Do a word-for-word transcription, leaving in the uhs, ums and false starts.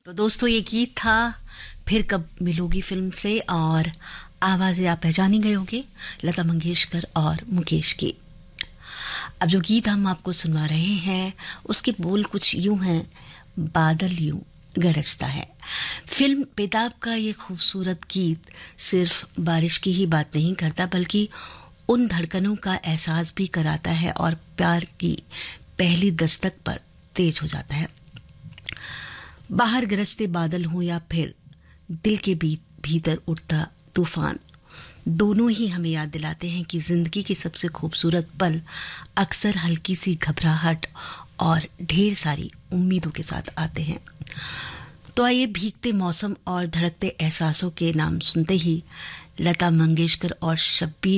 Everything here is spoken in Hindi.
तो दोस्तों ये गीत था फिर कब मिलोगी फिल्म से और आवाज़ें आप पहचानी गए होंगे लता मंगेशकर और मुकेश की। अब जो गीत हम आपको सुनवा रहे हैं उसके बोल कुछ यूं हैं, बादल यूं गरजता है। फिल्म बेताब का ये खूबसूरत गीत सिर्फ बारिश की ही बात नहीं करता बल्कि उन धड़कनों का एहसास भी कराता है और प्यार की पहली दस्तक पर तेज हो जाता है। बाहर गरजते बादल हों या फिर दिल के भीतर उठता तूफान, दोनों ही हमें याद दिलाते हैं कि जिंदगी के सबसे खूबसूरत पल अक्सर हल्की सी घबराहट और ढेर सारी उम्मीदों के साथ आते हैं। तो आइए भीगते मौसम और धड़कते एहसासों के नाम सुनते ही लता मंगेशकर और शब्बीर